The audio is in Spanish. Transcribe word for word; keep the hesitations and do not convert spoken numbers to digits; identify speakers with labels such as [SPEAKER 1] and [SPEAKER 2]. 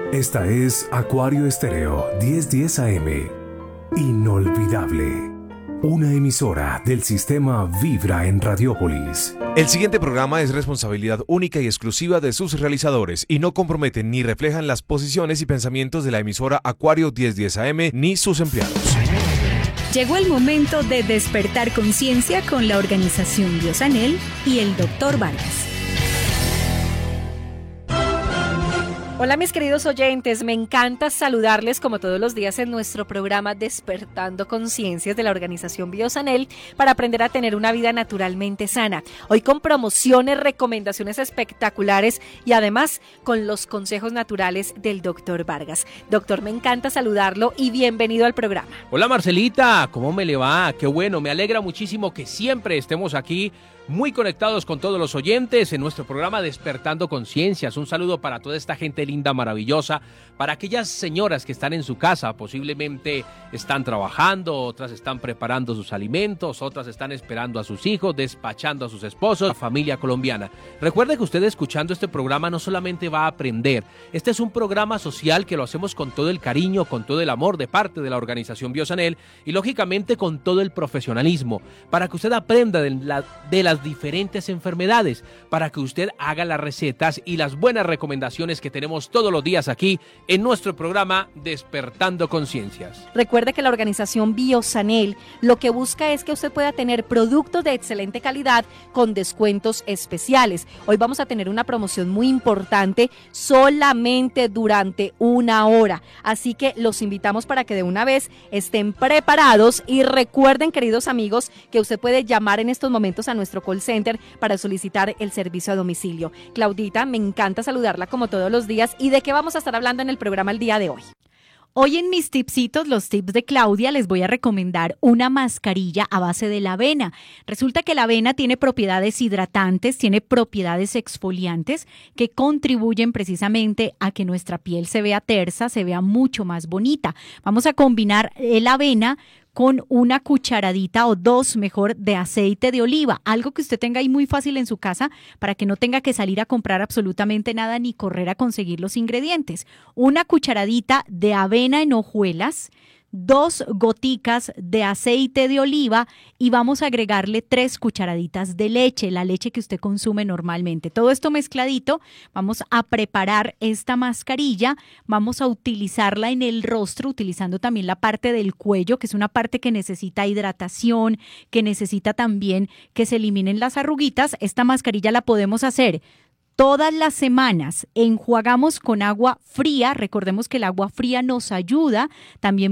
[SPEAKER 1] Esta es Acuario Estéreo diez diez A M. Inolvidable. Una emisora del sistema Vibra en Radiópolis.
[SPEAKER 2] El siguiente programa es responsabilidad única y exclusiva de sus realizadores y no comprometen ni reflejan las posiciones y pensamientos de la emisora Acuario diez diez A M ni sus empleados.
[SPEAKER 3] Llegó el momento de despertar conciencia con la organización Biosanel y el doctor Vargas. Hola mis queridos oyentes, me encanta saludarles como todos los días en nuestro programa Despertando Conciencias de la organización Biosanel para aprender a tener una vida naturalmente sana. Hoy con promociones, recomendaciones espectaculares y además con los consejos naturales del doctor Vargas. Doctor, me encanta saludarlo y bienvenido al programa.
[SPEAKER 4] Hola Marcelita, ¿cómo me le va? Qué bueno, me alegra muchísimo que siempre estemos aquí muy conectados con todos los oyentes en nuestro programa Despertando Conciencias. Un saludo para toda esta gente linda, maravillosa, para aquellas señoras que están en su casa, posiblemente están trabajando, otras están preparando sus alimentos, otras están esperando a sus hijos, despachando a sus esposos, la familia colombiana. Recuerde que usted escuchando este programa no solamente va a aprender, este es un programa social que lo hacemos con todo el cariño, con todo el amor de parte de la organización Biosanel y lógicamente con todo el profesionalismo, para que usted aprenda de, la, de las diferentes enfermedades, para que usted haga las recetas y las buenas recomendaciones que tenemos todos los días aquí en nuestro programa Despertando Conciencias.
[SPEAKER 3] Recuerde que la organización Biosanel lo que busca es que usted pueda tener productos de excelente calidad con descuentos especiales. Hoy vamos a tener una promoción muy importante solamente durante una hora, así que los invitamos para que de una vez estén preparados y recuerden, queridos amigos, que usted puede llamar en estos momentos a nuestro call center para solicitar el servicio a domicilio. Claudita, me encanta saludarla como todos los días. ¿Y de qué vamos a estar hablando en el programa el día de hoy? Hoy en mis tipsitos, los tips de Claudia, les voy a recomendar una mascarilla a base de la avena. Resulta que la avena tiene propiedades hidratantes, tiene propiedades exfoliantes que contribuyen precisamente a que nuestra piel se vea tersa, se vea mucho más bonita. Vamos a combinar la avena con una cucharadita o dos, mejor, de aceite de oliva, algo que usted tenga ahí muy fácil en su casa para que no tenga que salir a comprar absolutamente nada ni correr a conseguir los ingredientes. Una cucharadita de avena en hojuelas, dos goticas de aceite de oliva y vamos a agregarle tres cucharaditas de leche, la leche que usted consume normalmente. Todo esto mezcladito, vamos a preparar esta mascarilla, vamos a utilizarla en el rostro, utilizando también la parte del cuello, que es una parte que necesita hidratación, que necesita también que se eliminen las arruguitas. Esta mascarilla la podemos hacer todas las semanas. Enjuagamos con agua fría, recordemos que el agua fría nos ayuda también